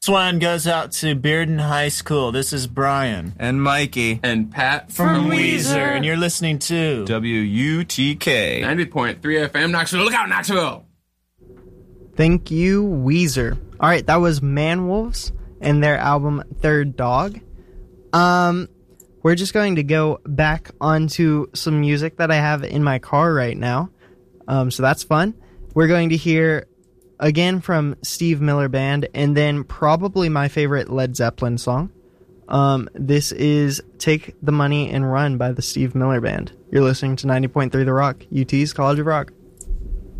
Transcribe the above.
This one goes out to Bearden High School. This is Brian. And Mikey. And Pat From Weezer. And you're listening to WUTK 90.3 FM Knoxville. Look out, Knoxville! Thank you, Weezer. All right, that was Manwolves and their album Third Dog. We're just going to go back onto some music that I have in my car right now. So that's fun. We're going to hear again from Steve Miller Band, and then probably my favorite Led Zeppelin song. This is Take the Money and Run by the Steve Miller Band. You're listening to 90.3 The Rock, UT's College of Rock.